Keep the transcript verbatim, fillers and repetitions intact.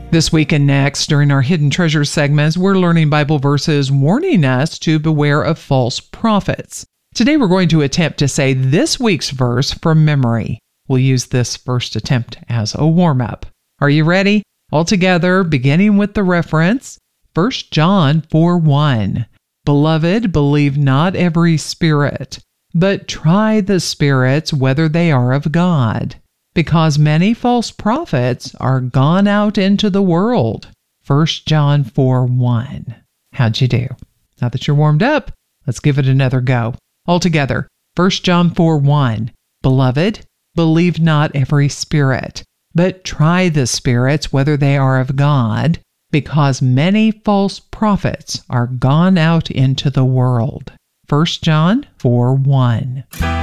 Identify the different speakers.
Speaker 1: This week and next, during our Hidden Treasure segments, we're learning Bible verses warning us to beware of false prophets. Today we're going to attempt to say this week's verse from memory. We'll use this first attempt as a warm-up. Are you ready? All together, beginning with the reference, First John four one. Beloved, believe not every spirit, but try the spirits whether they are of God, because many false prophets are gone out into the world. First John four one. How'd you do? Now that you're warmed up, let's give it another go. All together, First John four one. Beloved, believe not every spirit, but try the spirits whether they are of God, because many false prophets are gone out into the world. First John four one.